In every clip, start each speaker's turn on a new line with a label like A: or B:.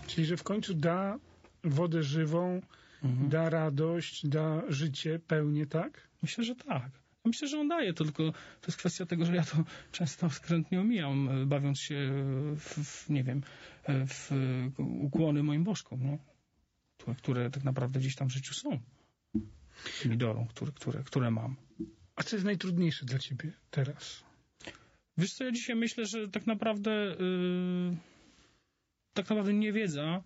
A: Czyli, że w końcu da wodę żywą, da radość, da życie, pełnię, tak?
B: Myślę, że tak. Myślę, że on daje, to tylko to jest kwestia tego, że ja to często skrętnie omijam, bawiąc się w ukłony moim bożkom, nie? Które tak naprawdę gdzieś tam w życiu są. Tym idolom, które mam.
A: A co jest najtrudniejsze dla ciebie teraz?
B: Wiesz co, ja dzisiaj myślę, że tak naprawdę niewiedza,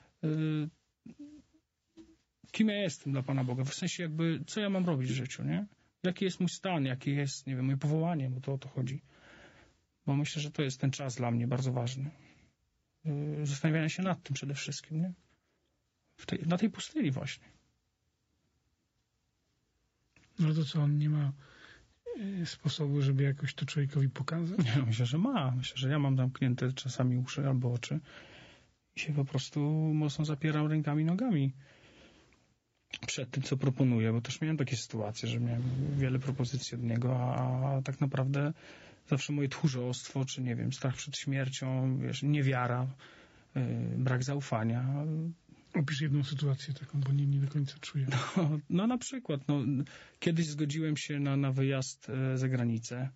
B: kim ja jestem dla Pana Boga. W sensie jakby, co ja mam robić w życiu, nie? Jaki jest mój stan, jakie jest, nie wiem, moje powołanie, bo to o to chodzi. Bo myślę, że to jest ten czas dla mnie bardzo ważny. Zastanawiania się nad tym przede wszystkim, nie? Na tej pustyni właśnie.
A: No to co, on nie ma sposobu, żeby jakoś to człowiekowi pokazać?
B: Nie, myślę, że ma. Myślę, że ja mam zamknięte czasami uszy albo oczy i się po prostu mocno zapieram rękami, nogami przed tym, co proponuje, bo też miałem takie sytuacje, że miałem wiele propozycji od niego, a tak naprawdę zawsze moje tchórzostwo, czy nie wiem, strach przed śmiercią, wiesz, niewiara, brak zaufania.
A: Opisz jedną sytuację taką, bo nie do końca czuję.
B: No na przykład, kiedyś zgodziłem się na wyjazd za granicę,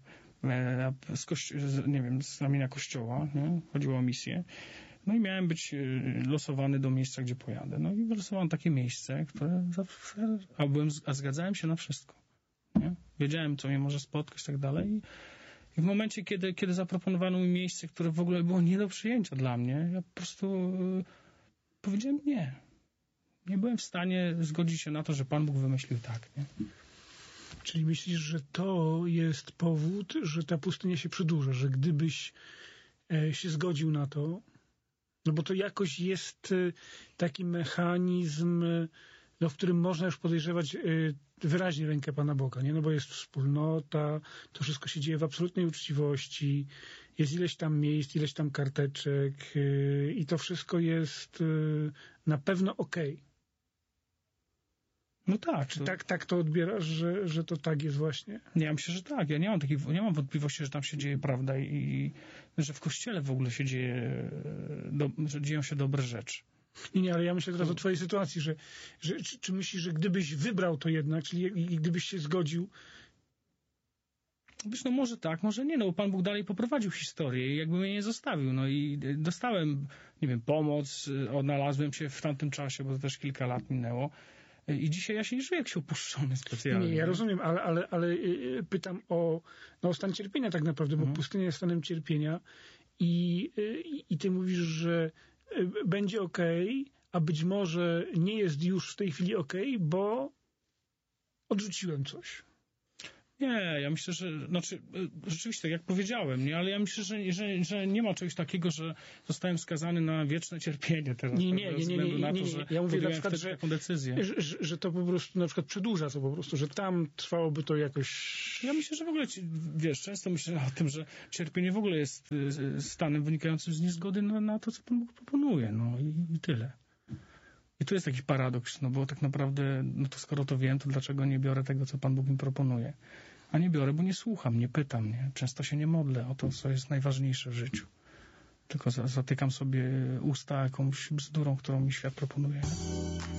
B: z ramienia kościoła, nie? Chodziło o misję. No i miałem być losowany do miejsca, gdzie pojadę. No i wylosowałem takie miejsce, które zawsze, a zgadzałem się na wszystko. Nie? Wiedziałem, co mnie może spotkać i tak dalej. I w momencie, kiedy zaproponowano mi miejsce, które w ogóle było nie do przyjęcia dla mnie, ja po prostu powiedziałem nie. Nie byłem w stanie zgodzić się na to, że Pan Bóg wymyślił tak, nie?
A: Czyli myślisz, że to jest powód, że ta pustynia się przedłuża, że gdybyś się zgodził na to, no bo to jakoś jest taki mechanizm, w którym można już podejrzewać wyraźnie rękę Pana Boga, nie? No bo jest wspólnota, to wszystko się dzieje w absolutnej uczciwości, jest ileś tam miejsc, ileś tam karteczek i to wszystko jest na pewno okej.
B: No tak.
A: Czy tak to odbierasz, że to tak jest właśnie?
B: Nie, ja myślę, że tak. Ja nie mam wątpliwości, że tam się dzieje prawda i że w Kościele w ogóle się że dzieją się dobre rzeczy.
A: Nie, ale ja myślę teraz o twojej sytuacji, że czy myślisz, że gdybyś wybrał to jednak, czyli gdybyś się zgodził?
B: Wiesz, no może tak, może nie, no bo Pan Bóg dalej poprowadził historię i jakby mnie nie zostawił, no i dostałem, nie wiem, pomoc, odnalazłem się w tamtym czasie, bo to też kilka lat minęło. I dzisiaj ja się nie czuję jak się opuszczony specjalnie.
A: Nie, ja rozumiem, ale pytam o stan cierpienia tak naprawdę, bo pustynia jest stanem cierpienia i ty mówisz, że będzie okej, a być może nie jest już w tej chwili okej, bo odrzuciłem coś.
B: Nie, ja myślę, że, rzeczywiście, tak jak powiedziałem, nie, ale ja myślę, że nie ma czegoś takiego, że zostałem skazany na wieczne cierpienie teraz.
A: Nie. Ja mówię na przykład,
B: taką decyzję.
A: Że to po prostu na przykład przedłuża to po prostu, że tam trwałoby to jakoś...
B: Ja myślę, że w ogóle, wiesz, często myślę o tym, że cierpienie w ogóle jest stanem wynikającym z niezgody na to, co Pan Bóg proponuje, no i tyle. I tu jest taki paradoks, no bo tak naprawdę, no to skoro to wiem, to dlaczego nie biorę tego, co Pan Bóg mi proponuje? A nie biorę, bo nie słucham, nie pytam, nie? Często się nie modlę o to, co jest najważniejsze w życiu. Tylko zatykam sobie usta jakąś bzdurą, którą mi świat proponuje.